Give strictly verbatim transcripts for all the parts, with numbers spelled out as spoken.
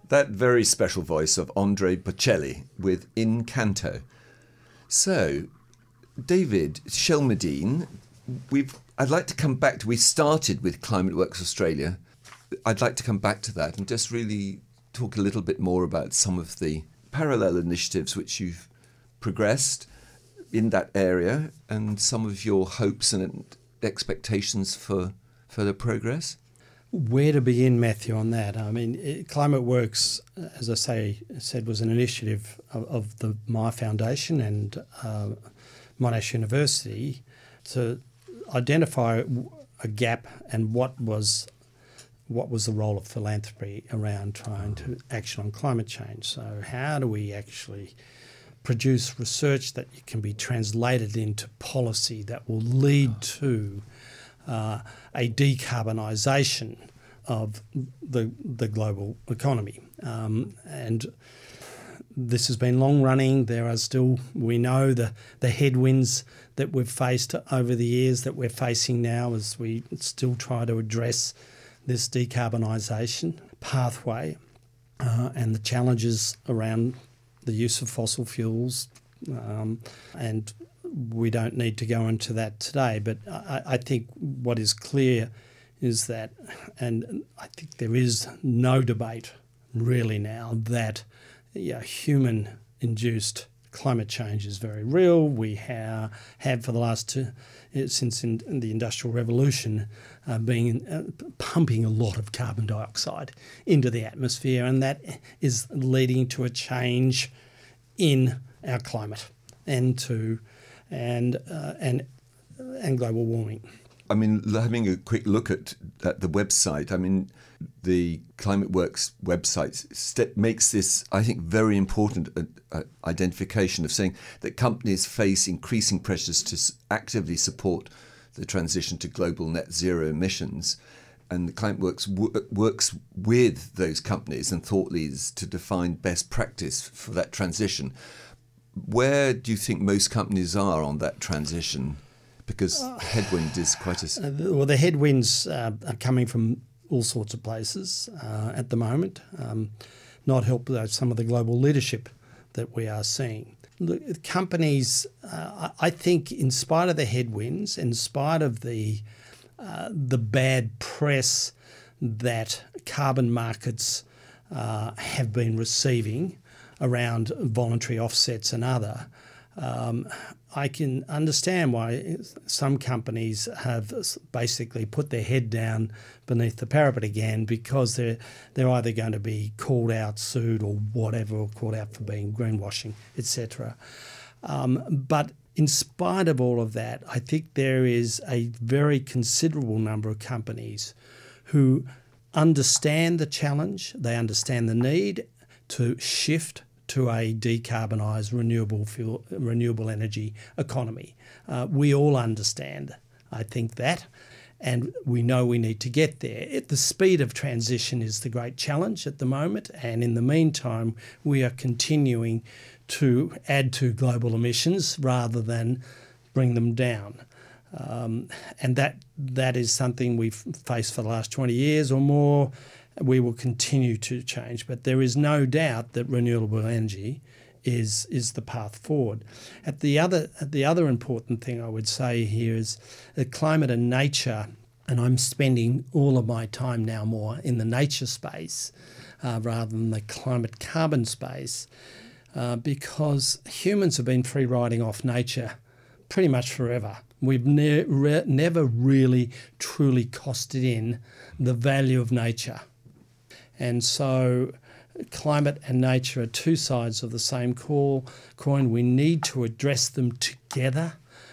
That very special voice of Andre Bocelli with Incanto. So, David Shelmerdine, we've. I'd like to come back to. We started with Climate Works Australia. I'd like to come back to that and just really talk a little bit more about some of the parallel initiatives which you've progressed in that area and some of your hopes and expectations for further progress. Where to begin, Matthew, on that? I mean, it, Climate Works, as I say, said, was an initiative of, of the My Foundation and uh, Monash University to identify a gap and what was what was the role of philanthropy around trying to action on climate change. So how do we actually produce research that can be translated into policy that will lead to uh, a decarbonisation of the the global economy? Um, and this has been long running. There are still, we know the, the headwinds that we've faced over the years that we're facing now as we still try to address this decarbonisation pathway uh, and the challenges around the use of fossil fuels. Um, and we don't need to go into that today. But I, I think what is clear is that, and I think there is no debate really now, that yeah, human-induced climate change is very real. We have, have for the last two, since in, in the Industrial Revolution, uh, been uh, pumping a lot of carbon dioxide into the atmosphere, and that is leading to a change in our climate and to and uh, and and global warming. I mean, having a quick look at, at the website, I mean, the Climate Works website st- makes this, I think, very important uh, uh, identification of saying that companies face increasing pressures to s- actively support the transition to global net zero emissions. And the Climate Works w- works with those companies and thought leaders to define best practice for that transition. Where do you think most companies are on that transition? Because the headwind is quite a... Uh, well, the headwinds uh, are coming from all sorts of places uh, at the moment, um, not helped by some of the global leadership that we are seeing. Look, companies, uh, I think in spite of the headwinds, in spite of the, uh, the bad press that carbon markets uh, have been receiving around voluntary offsets and other, um, I can understand why some companies have basically put their head down beneath the parapet again, because they're they're either going to be called out, sued, or whatever, or called out for being greenwashing, et cetera. Um, but in spite of all of that, I think there is a very considerable number of companies who understand the challenge, they understand the need to shift to a decarbonised renewable fuel, renewable energy economy. Uh, we all understand, I think, that, and we know we need to get there. It, the speed of transition is the great challenge at the moment, and in the meantime, we are continuing to add to global emissions rather than bring them down. Um, and that that is something we've faced for the last twenty years or more. We will continue to change, but there is no doubt that renewable energy is is the path forward. At the other the other important thing I would say here is that climate and nature, and I'm spending all of my time now more in the nature space uh, rather than the climate carbon space, uh, because humans have been free riding off nature pretty much forever. We've ne- re- never really truly costed in the value of nature. And so climate and nature are two sides of the same coin. We need to address them together.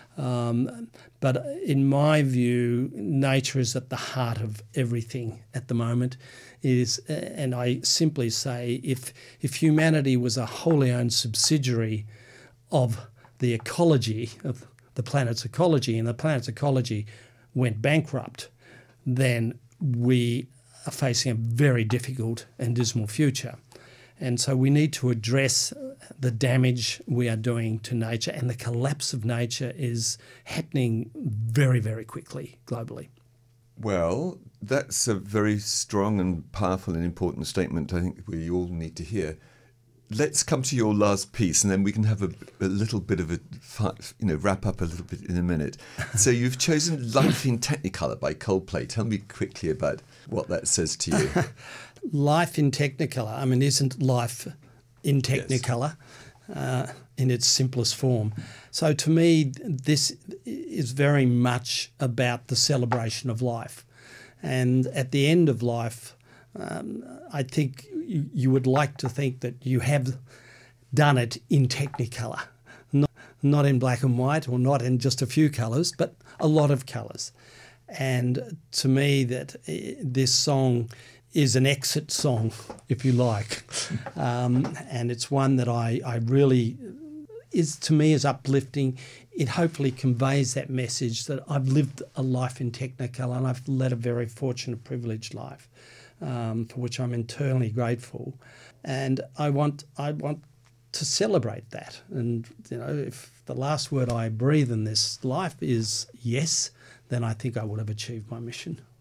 Um, but in my view, nature is at the heart of everything at the moment. It is, and I simply say, if if humanity was a wholly owned subsidiary of the ecology, of the planet's ecology, and the planet's ecology went bankrupt, then we are facing a very difficult and dismal future. And so we need to address the damage we are doing to nature, and the collapse of nature is happening very, very quickly globally. Well, that's a very strong and powerful and important statement I think we all need to hear. Let's come to your last piece, and then we can have a, a little bit of a, you know, wrap up a little bit in a minute. So you've chosen Life in Technicolor by Coldplay. Tell me quickly about what that says to you. Life in Technicolor, I mean, isn't life in Technicolor yes. uh, in its simplest form? So to me, this is very much about the celebration of life. And at the end of life, um, I think you, you would like to think that you have done it in Technicolor, not, not in black and white or not in just a few colours, but a lot of colours. And to me, that uh, this song is an exit song, if you like, um, and it's one that I, I really is to me is uplifting. It hopefully conveys that message that I've lived a life in Technicolor and I've led a very fortunate, privileged life, um, for which I'm eternally grateful. And I want I want to celebrate that. And you know, if the last word I breathe in this life is yes, then I think I would have achieved my mission.